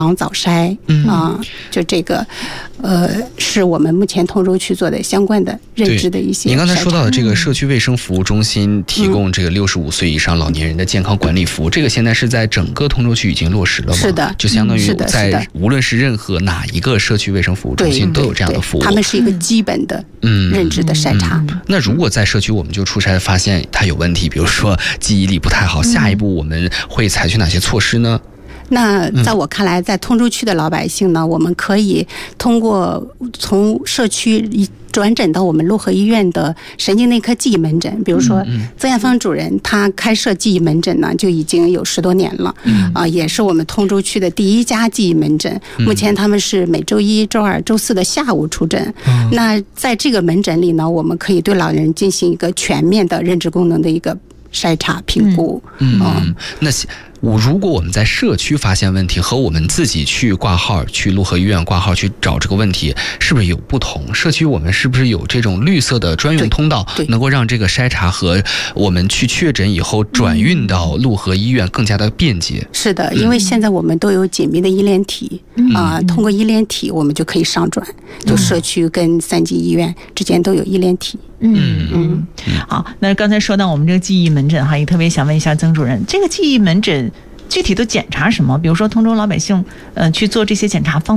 早筛就这个是我们目前通州区做的相关的认知的一些。 您刚才说到的这个社区卫生服务中心提供这个65岁以上老年人的健康管理服务，这个现在是在整个通州区已经落实了吗？ 是的， 就相当于在无论是任何哪一个社区卫生服务中心都有这样的服务。 他们是一个基本的认知的筛查。 那如果在社区我们就出筛发现他有问题，比如说记忆力不太好，下一步我们会采取哪些措施呢？ 那在我看来，在通州区的老百姓呢，我们可以通过从社区转诊到我们潞河医院的神经内科记忆门诊，比如说曾艳芳主任，他开设记忆门诊呢就已经有10多年了，也是我们通州区的第一家记忆门诊。目前他们是每周1、周2、周4的下午出诊。那在这个门诊里呢，我们可以对老人进行一个全面的认知功能的一个筛查评估。 那如果我们在社区发现问题和我们自己去挂号去潞河医院挂号去找这个问题是不是有不同？社区我们是不是有这种绿色的专用通道，能够让这个筛查和我们去确诊以后转运到潞河医院更加的便捷？是的，因为现在我们都有紧密的医联体通过医联体我们就可以上转，就社区跟3级医院之间都有医联体。 好，那刚才说到我们这个记忆门诊哈，也特别想问一下曾主任，这个记忆门诊具体都检查什么？比如说通州老百姓去做这些检查方